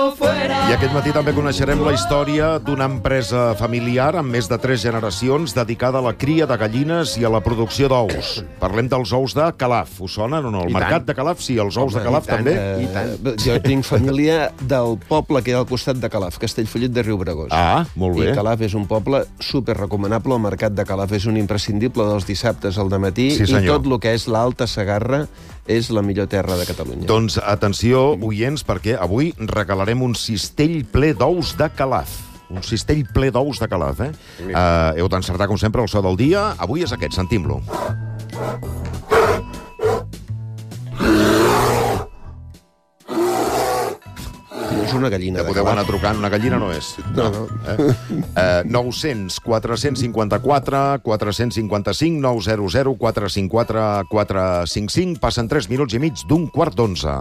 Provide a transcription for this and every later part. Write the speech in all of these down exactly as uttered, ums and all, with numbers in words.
I aquest matí també coneixerem la història d'una empresa familiar amb més de tres generacions dedicada a la cria de gallines i a la producció d'ous. Parlem dels ous de Calaf. Us sonen o no? El I mercat tant. de Calaf, sí. Els ous Home, de Calaf i tant, també. Eh, I tant. Jo tinc família del poble que hi ha al costat de Calaf, Castellfollit de Riubregós. Ah, molt bé. I Calaf és un poble super recomanable. El mercat de Calaf és un imprescindible dels dissabtes al dematí. Sí, senyor. I tot el que és l'Alta Segarra és la millor terra de Catalunya. Doncs atenció, oients, perquè avui regalarem un cistell ple d'ous de Calaf. Un cistell ple d'ous de Calaf, eh? Uh, heu d'encertar, com sempre, el so del dia. Avui és aquest, sentim-lo. No és una gallina Ja de podeu Calaf. anar trucant, una gallina no és. No, no. Eh? Uh, nou-cents quatre-cents cinquanta-quatre quatre-cents cinquanta-cinc nou zero zero quatre cinc quatre quatre cinc cinc. Passen tres minuts i mig d'un quart d'onze.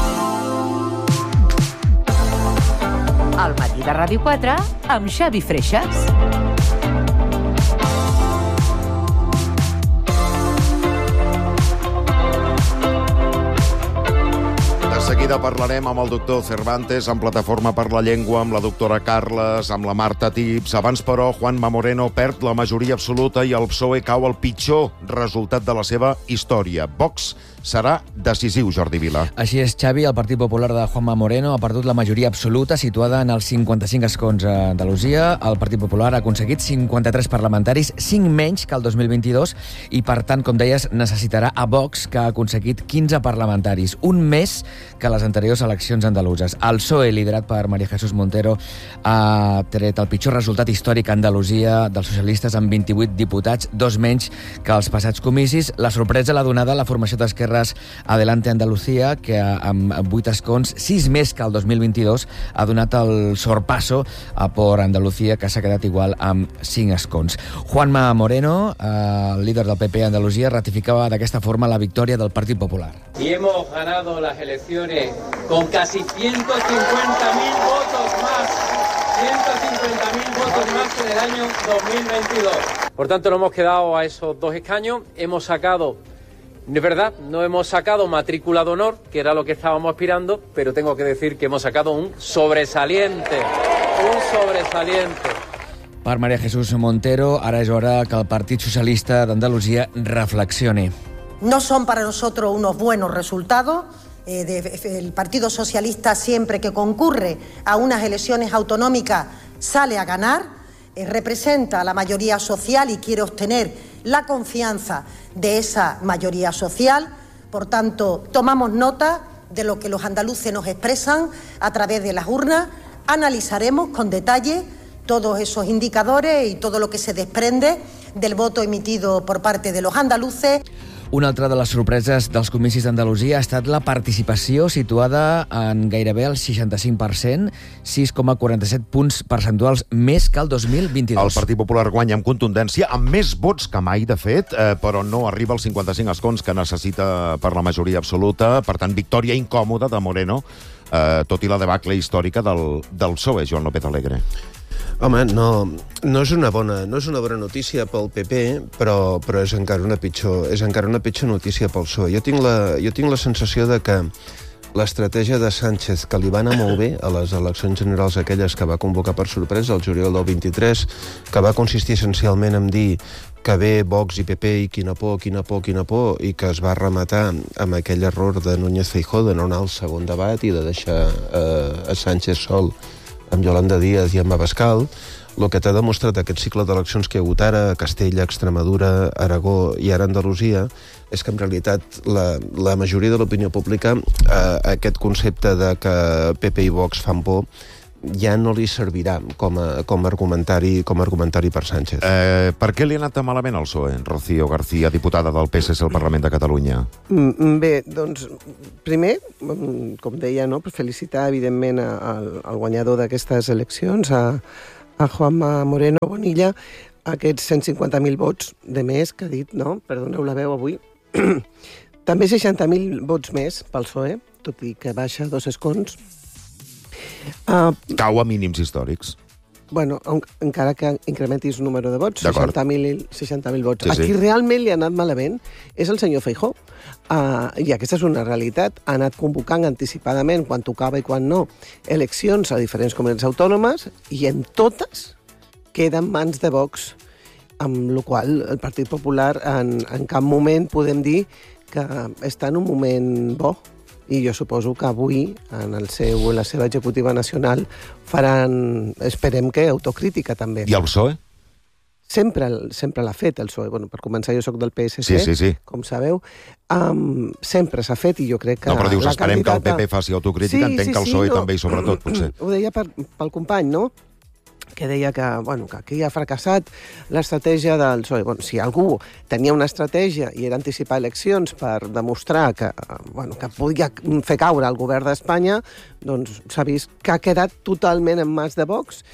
Al matí de Ràdio quatre amb Xavi Freixas. De seguida parlarem amb el doctor Cervantes, amb Plataforma per la Llengua, amb la doctora Carles, amb la Marta Tips. Abans, però, Juanma Moreno perd la majoria absoluta i el P S O E cau al pitjor resultat de la seva història. Vox serà decisiu, Jordi Vila. Així és, Xavi. El Partit Popular de Juanma Moreno ha perdut la majoria absoluta, situada en els cinquanta-cinc escons a Andalusia. El Partit Popular ha aconseguit cinquanta-tres parlamentaris, cinc menys que el dos mil vint-i-dos, i, per tant, com deies, necessitarà a Vox, que ha aconseguit quinze parlamentaris, un més que les anteriors eleccions andaluses. El P S O E, liderat per María Jesús Montero, ha tret el pitjor resultat històric a Andalusia dels socialistes amb vint-i-vuit diputats, dos menys que els passats comicis. La sorpresa l'ha donada la formació d'esquerres Adelante Andalucía, que amb vuit escons, sis més que el dos mil vint-i-dos, ha donat el sorpasso a Por Andalucía, que s'ha quedat igual amb cinc escons. Juanma Moreno, eh, el líder del P P a Andalusia, ratificava d'aquesta forma la victòria del Partit Popular. Y hemos ganado las elecciones con casi ciento cincuenta mil votos más, ciento cincuenta mil votos más que en el año dos mil veintidós. Por tanto, no hemos quedado a esos dos escaños, hemos sacado, es verdad, no hemos sacado matrícula de honor, que era lo que estábamos aspirando, pero tengo que decir que hemos sacado un sobresaliente, un sobresaliente. Per María Jesús Montero, ara és hora que el Partit Socialista d'Andalusia reflexioni. No son para nosotros unos buenos resultados. Eh, de, el Partido Socialista, siempre que concurre a unas elecciones autonómicas, sale a ganar, eh, representa a la mayoría social y quiere obtener la confianza de esa mayoría social. Por tanto, tomamos nota de lo que los andaluces nos expresan a través de las urnas, analizaremos con detalle todos esos indicadores y todo lo que se desprende del voto emitido por parte de los andaluces. Una altra de les sorpreses dels comicis d'Andalusia ha estat la participació, situada en gairebé el seixanta-cinc per cent, sis coma quaranta-set punts percentuals més que el dos mil vint-i-dos. El Partit Popular guanya amb contundència, amb més vots que mai, de fet, eh, però no arriba als cinquanta-cinc escons que necessita per la majoria absoluta. Per tant, victòria incòmoda de Moreno, eh, tot i la debacle històrica del, del P S O E, Joan López Alegre. Home, no, no, és una bona, no és una bona notícia pel P P, però, però és, encara una pitjor, és encara una pitjor notícia pel P S O E. Jo tinc la, jo tinc la sensació de que l'estratègia de Sánchez, que li va anar molt bé a les eleccions generals aquelles que va convocar per sorpresa el juliol del vint-i-tres, que va consistir essencialment en dir que ve Vox i P P i quina por, quina por, quina por, i que es va rematar amb aquell error de Núñez Feijóo de no anar al segon debat i de deixar eh, a Sánchez sol amb Yolanda Díaz i amb Abascal, el que t'ha demostrat aquest cicle d'eleccions que hi ha hagut ara a Castella, Extremadura, Aragó i ara Andalusia, és que en realitat la, la majoria de l'opinió pública eh, aquest concepte de que P P i Vox fan por ja no li servirà com a, com a, argumentari, com a argumentari per Sánchez. Eh, per què li ha anat tan malament al P S O E? Rocío García, diputada del P S C al Parlament de Catalunya. Bé, doncs, primer, com deia, no, per felicitar, evidentment, al, al guanyador d'aquestes eleccions, a, a Juanma Moreno Bonilla, aquests cent cinquanta mil vots de més que ha dit, no? Perdoneu la veu avui. També seixanta mil vots més pel P S O E, tot i que baixa dos escons. Uh, Cau a mínims històrics. Bueno, encara que incrementis el número de vots, seixanta mil vots. Sí, a qui sí. realment li ha anat malament és el senyor Feijóo, Uh, I aquesta és una realitat. Ha anat convocant anticipadament, quan tocava i quan no, eleccions a diferents comunitats autònomes i en totes queden mans de Vox, amb la qual el Partit Popular en, en cap moment podem dir que està en un moment bo. I jo suposo que avui, en el seu, la seva executiva nacional, faran, esperem que, autocrítica també. I el P S O E? Sempre, sempre l'ha fet, el P S O E. Bueno, per començar, jo sóc del P S C, sí, sí, sí. com sabeu. Um, sempre s'ha fet i jo crec que... No, però dius, esperem candidata... que el P P faci autocrítica, sí, entenc sí, que el P S O E sí, no. també, i sobretot, potser. Ho deia per, pel company, no?, que deia que, bueno, que aquí ha fracassat l'estratègia del P S O E. Bueno, si algú tenia una estratègia i era anticipar eleccions per demostrar que, bueno, que podia fer caure el govern d'Espanya, doncs s'ha vist que ha quedat totalment en mans de Vox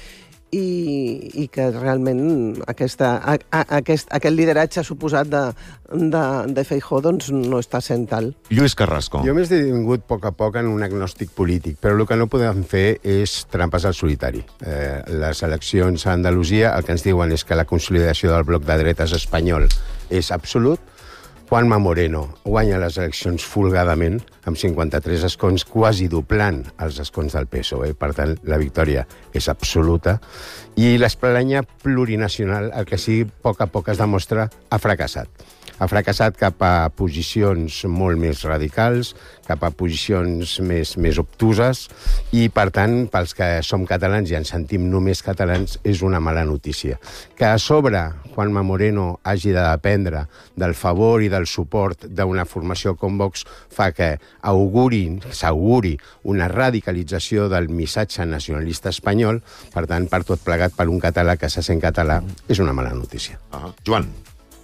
i, i que realment aquesta, a, a, aquest, aquest lideratge suposat de, de, de Feijóo doncs, no està sent tal. Lluís Carrasco. Jo m'he esdevingut a poc a poc en un agnòstic polític, però el que no podem fer és trampes al solitari. Eh, les eleccions a Andalusia el que ens diuen és que la consolidació del bloc de dretes espanyol és absolut. Juanma Moreno guanya les eleccions folgadament, amb cinquanta-tres escons, quasi doblant els escons del P S O E. Per tant, la victòria és absoluta. I l'Espanya plurinacional, el que sí, a poc a poc es demostra, ha fracassat. Ha fracassat cap a posicions molt més radicals, cap a posicions més, més obtuses, i, per tant, pels que som catalans i ens sentim només catalans, és una mala notícia. Que a sobre Juanma Moreno hagi de dependre del favor i del suport d'una formació com Vox fa que augurin, s'auguri una radicalització del missatge nacionalista espanyol. Per tant, per tot plegat, per un català que se sent català, és una mala notícia. Uh-huh. Joan.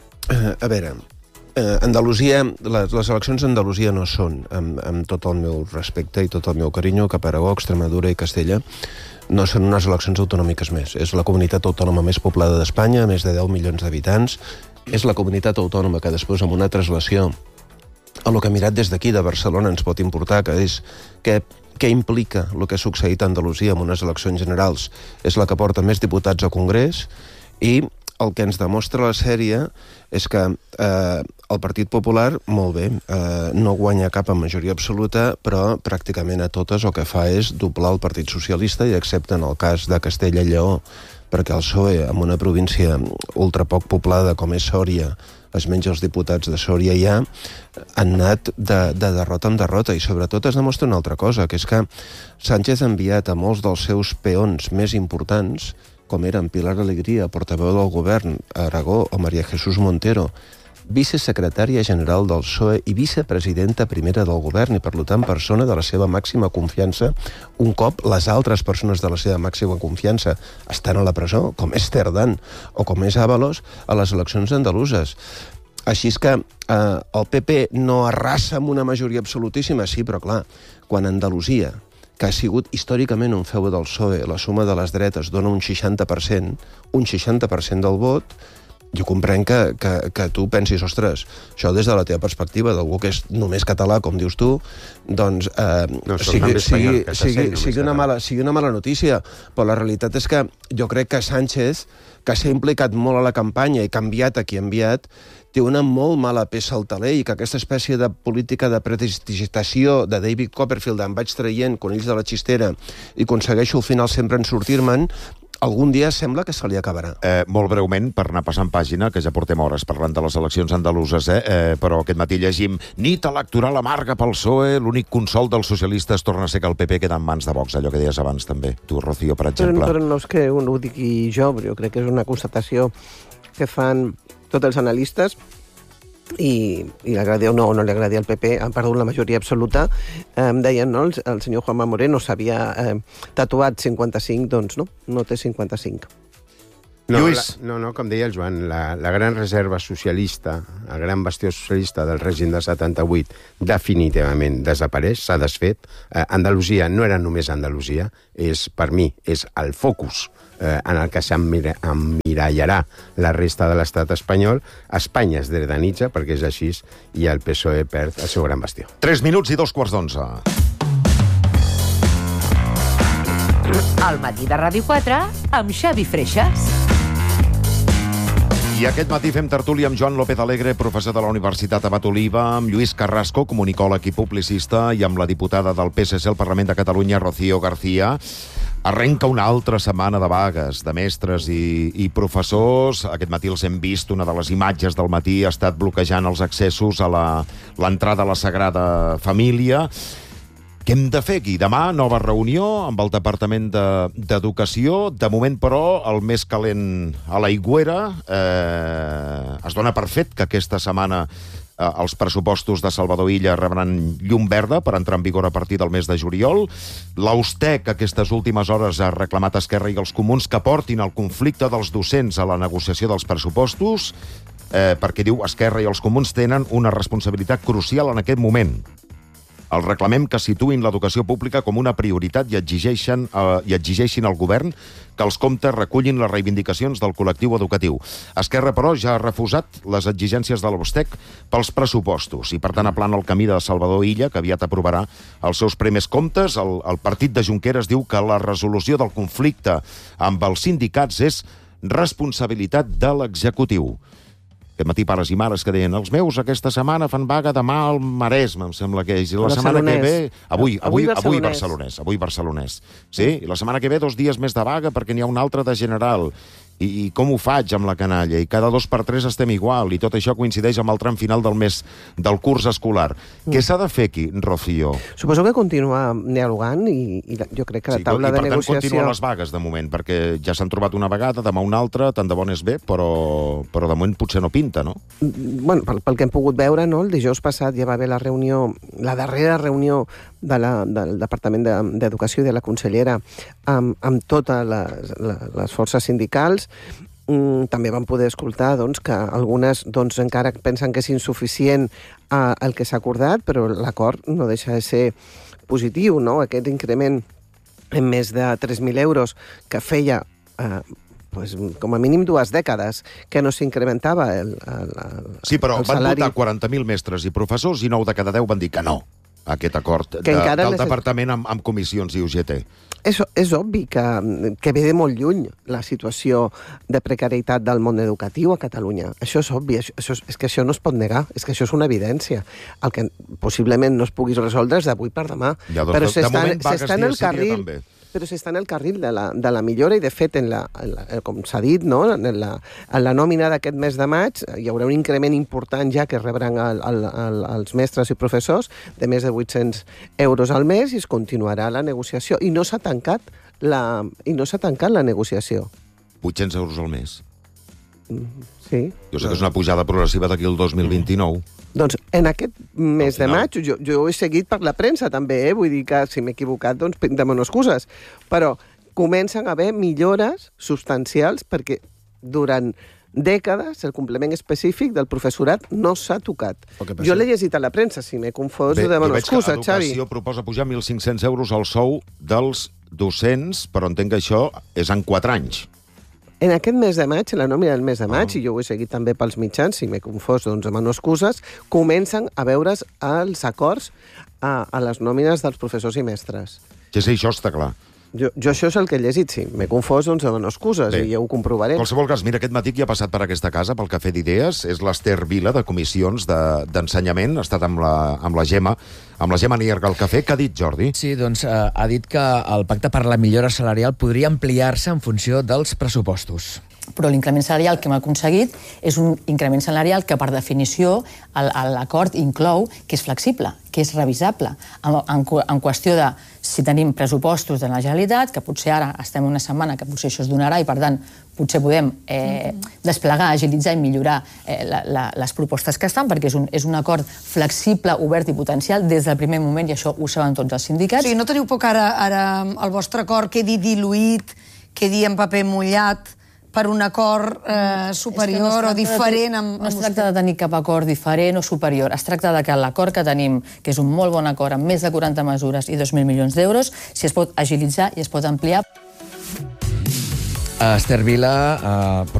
Uh, a veure, uh, Andalusia, les, les eleccions d'Andalusia no són, amb, amb tot el meu respecte i tot el meu carinyo cap a Aragó, Extremadura i Castella, no són unes eleccions autonòmiques més. És la comunitat autònoma més poblada d'Espanya, més de deu milions d'habitants. És la comunitat autònoma que després, amb una translació a el que mirat des d'aquí, de Barcelona, ens pot importar, que és que què implica el que ha succeït a Andalusia en unes eleccions generals. És la que porta més diputats al Congrés i el que ens demostra la sèrie és que eh, el Partit Popular, molt bé, eh, no guanya cap en majoria absoluta, però pràcticament a totes el que fa és doblar el Partit Socialista, i excepte en el cas de Castella i Lleó, perquè el P S O E, en una província ultra poc poblada com és Sòria, es menja els diputats de Sòria ja, han anat de, de derrota en derrota, i sobretot es demostra una altra cosa, que és que Sánchez ha enviat a molts dels seus peons més importants, com eren Pilar Alegría, portaveu del govern a Aragó, o María Jesús Montero, vicesecretària general del P S O E i vicepresidenta primera del govern, i per tant persona de la seva màxima confiança, un cop les altres persones de la seva màxima confiança estan a la presó, com és Cerdán o com és Ábalos, a les eleccions andaluses. Així és que eh, el P P no arrasa amb una majoria absolutíssima, sí, però clar, quan Andalusia, que ha sigut històricament un feu del P S O E, la suma de les dretes dona un seixanta per cent, un seixanta per cent del vot, jo comprenc que, que, que tu pensis, ostres, això des de la teva perspectiva, d'algú que és només català, com dius tu, doncs eh, no, sigui, sigui, sigui, sigui, una mala, sigui una mala notícia, però la realitat és que jo crec que Sánchez, que s'ha implicat molt a la campanya i canviat a qui ha enviat, té una molt mala peça al taler, i que aquesta espècie de política de prestigitació de David Copperfield, em vaig traient conills de la xistera i aconsegueixo al final sempre en sortir-me'n, algun dia sembla que se li acabarà. Eh, molt breument, per anar passant pàgina, que ja portem hores parlant de les eleccions andaluses, eh? Eh, però aquest matí llegim nit electoral amarga pel P S O E, l'únic consol dels socialistes torna a ser que el P P queda en mans de Vox, allò que deies abans també. Tu, Rocío, per exemple. Però, però no és que ho digui jo, però jo crec que és una constatació que fan tots els analistes, i, i li agradi o no, o no li agradi al P P, han perdut la majoria absoluta. Eh, deien, no?, el, el senyor Juanma Moreno s'havia eh, tatuat cinquanta-cinc, doncs no, no té cinquanta-cinc. No, Lluís. la, no, no, com deia el Joan, la, la gran reserva socialista, el gran bastió socialista del règim de setanta-vuit definitivament desapareix, s'ha desfet. Eh, Andalusia no era només Andalusia, és, per mi, és el focus eh, en el que s'emmirallarà la resta de l'estat espanyol. Espanya es dredanitza, perquè és així, i el P S O E perd el seu gran bastió. Tres minuts i dos quarts d'onze. Al matí de Ràdio quatre, amb Xavi Freixas. I aquest matí fem tertúlia amb Joan López Alegre, professor de la Universitat Abat Oliva, amb Lluís Carrasco, comunicòleg i publicista, i amb la diputada del P S C al Parlament de Catalunya, Rocío García. Arrenca una altra setmana de vagues de mestres i, i professors. Aquest matí els hem vist, una de les imatges del matí ha estat bloquejant els accessos a l'entrada a la Sagrada Família. Què hem de fer aquí? Demà, nova reunió amb el Departament d'Educació. De, de moment, però, el més calent a l'aigüera. Eh, es dona per fet que aquesta setmana eh, els pressupostos de Salvador Illa rebran llum verda per entrar en vigor a partir del mes de juliol. L'Austec, aquestes últimes hores, ha reclamat a Esquerra i els comuns que portin el conflicte dels docents a la negociació dels pressupostos, eh, perquè, diu, Esquerra i els comuns tenen una responsabilitat crucial en aquest moment. El reclamem que situïn l'educació pública com una prioritat i exigeixen, eh, i exigeixin al govern que els comptes recullin les reivindicacions del col·lectiu educatiu. Esquerra, però, ja ha refusat les exigències de l'Austec pels pressupostos i, per tant, aplana el camí de Salvador Illa, que aviat aprovarà els seus primers comptes. El, el partit de Junqueras diu que la resolució del conflicte amb els sindicats és responsabilitat de l'executiu. Aquest matí pares i mares que deien els meus aquesta setmana fan vaga demà al Maresme, em sembla que és. I la setmana que ve... Avui, avui, avui barcelonès. Avui barcelonès. Sí? I la setmana que ve dos dies més de vaga perquè n'hi ha un altre de general. I, I com ho faig amb la canalla? I cada dos per tres estem igual. I tot això coincideix amb el tram final del mes del curs escolar. Mm. Què s'ha de fer aquí, Rocío? Suposo que continua dialogant i, i jo crec que la sí, taula de negociació... I per tant continuen les vagues de moment, perquè ja s'han trobat una vegada, demà una altra, tant de bon és bé, però, però de moment potser no pinta, no? Bueno, pel, pel que hem pogut veure, no? El dijous passat ja va haver la reunió, la darrera reunió de la, del Departament d'Educació i de la consellera amb, amb totes les, les forces sindicals. Mm, també vam poder escoltar doncs, que algunes doncs, encara pensen que és insuficient eh, el que s'ha acordat, però l'acord no deixa de ser positiu, no? Aquest increment en més de tres mil euros que feia eh, pues, com a mínim dues dècades que no s'incrementava el, el, el, sí, però el van salari. votar quaranta mil mestres i professors i nou de cada deu van dir que no a aquest acord de, del necess... departament amb, amb comissions i U G T. És, és obvi que, que ve de molt lluny la situació de precarietat del món educatiu a Catalunya. Això és obvi, això, això, és que això no es pot negar, és que això és una evidència. El que possiblement no es pugui resoldre és d'avui per demà. Ja, doncs, però s'està en el carril... també. Però s'està en el carril de la, de la millora i, de fet, en la, en la, com s'ha dit, no? en, la, en la nòmina d'aquest mes de maig hi haurà un increment important ja que rebran el, el, el, els mestres i professors de més de vuit-cents euros al mes i es continuarà la negociació. I no s'ha tancat la, i no s'ha tancat la negociació. vuit-cents euros al mes? Sí. Jo sé que és una pujada progressiva d'aquí el dos mil vint-i-nou. Doncs en aquest mes de maig, jo, jo ho he seguit per la premsa també, eh? Vull dir que si m'he equivocat, doncs demano excuses. Però comencen a haver millores substancials perquè durant dècades el complement específic del professorat no s'ha tocat. Jo l'he llegit a la premsa, si m'he confós, demano excuses, Xavi. Educació proposa pujar mil cinc-cents euros al sou dels docents, però entenc que això és en quatre anys. En aquest mes de maig, la nòmina del mes de maig, oh. i jo ho he seguit també pels mitjans, si m'he confós, doncs demano excuses, comencen a veure's els acords a, a les nòmines dels professors i mestres. Ja sé, això està clar. Jo, jo això és el que he llegit, sí. M'he confós, doncs demano excuses. Bé, i ja ho comprovaré. En qualsevol cas, mira, aquest matí qui ha passat per aquesta casa, pel Cafè d'Idees, és l'Ester Vila, de comissions d'ensenyament. De, ha estat amb la, amb la Gemma, amb la Gemma Nierga al cafè. Què ha dit, Jordi? Sí, doncs eh, ha dit que el pacte per la millora salarial podria ampliar-se en funció dels pressupostos. Però l'increment salarial que hem aconseguit és un increment salarial que, per definició, l'acord inclou que és flexible, que és revisable, en, en, en qüestió de si tenim pressupostos de la Generalitat, que potser ara estem una setmana que potser això es donarà i, per tant, potser podem eh, desplegar, agilitzar i millorar eh, la, la, les propostes que estan, perquè és un, és un acord flexible, obert i potencial des del primer moment, i això ho saben tots els sindicats. O sigui, no teniu por que ara, ara el vostre acord quedi diluït, quedi en paper mullat, per un acord eh, superior no o diferent? De, amb, no es tracta de tenir cap acord diferent o superior. Es tracta de que l'acord que tenim, que és un molt bon acord amb més de quaranta mesures i dos mil milions d'euros, si es pot agilitzar i es pot ampliar. Ester Vila, eh,